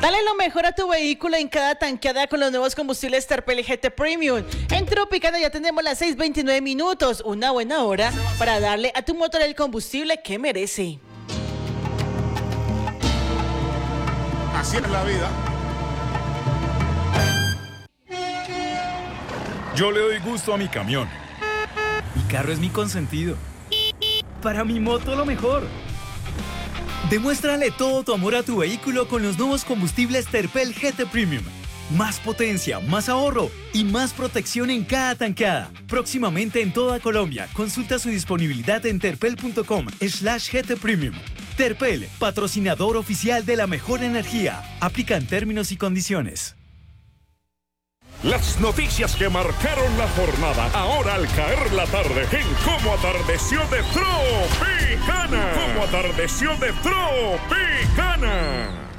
Dale lo mejor a tu vehículo en cada tanqueada con los nuevos combustibles Terpel GT Premium. En Tropicana ya tenemos las 6:29 minutos, una buena hora para darle a tu motor el combustible que merece. Así es la vida. Yo le doy gusto a mi camión. Mi carro es mi consentido. Para mi moto lo mejor. Demuéstrale todo tu amor a tu vehículo con los nuevos combustibles Terpel GT Premium. Más potencia, más ahorro y más protección en cada tanqueada. Próximamente en toda Colombia. Consulta su disponibilidad en terpel.com/GT Premium. Terpel, patrocinador oficial de la mejor energía. Aplican términos y condiciones. Las noticias que marcaron la jornada, ahora al caer la tarde, en Cómo Atardeció de Tropicana. Cómo Atardeció de Tropicana.